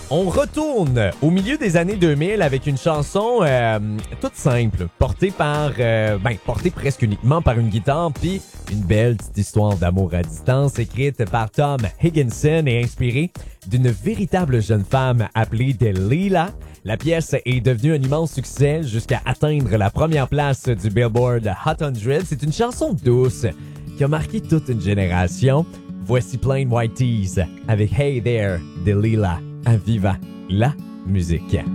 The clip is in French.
On retourne au milieu des années 2000 avec une chanson toute simple, portée presque uniquement par une guitare, puis une belle petite histoire d'amour à distance écrite par Tom Higginson et inspirée d'une véritable jeune femme appelée Delilah. La pièce est devenue un immense succès jusqu'à atteindre la première place du Billboard Hot 100. C'est une chanson douce qui a marqué toute une génération. Voici Plain White Tees avec Hey There, Delilah. À Viva la musique.